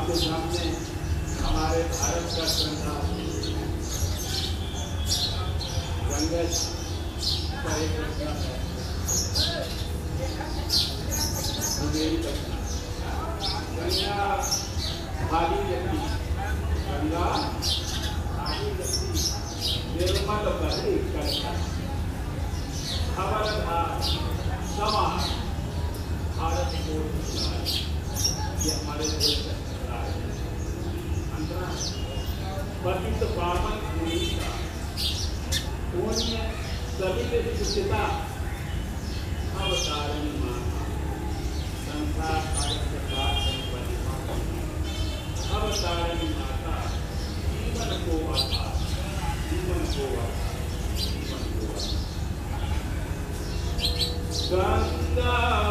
आपके सामने हमारे भारत का श्रद्धा गंगा का एक रचना है। गंगा भारी जती, गंगा भारी जती, निर्मल बहरी करता, खबरदार समान भारत को ये हमारे देश का अंतरा पतित पावन भूमि का पुण्य सभी विशिष्टता अवतारिणी माता संसार अवतारिणी माता जीवन को आधार, जीवन को आधार, जीवन को आधार। गंगा